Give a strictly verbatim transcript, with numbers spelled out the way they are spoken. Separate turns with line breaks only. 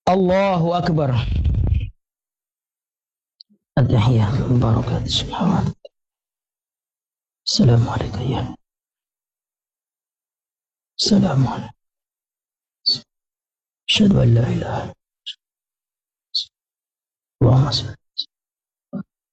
الله أكبر. التحيات المباركات الصلوات. السلام عليك يا السلام عليكم. أشهد أن لا إله إلا الله. اللهم صل